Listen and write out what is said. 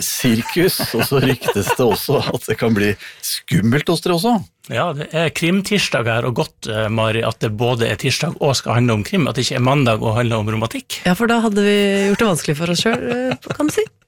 sirkus, og så ryktes det også at det kan bli skummelt hos dere også. Ja, det krimtirsdag her, og godt, Mari, at det både tirsdag og skal handle om krim, at det ikke mandag og handler om romantikk. Ja, for da hadde vi gjort det vanskelig for oss selv, kan du si.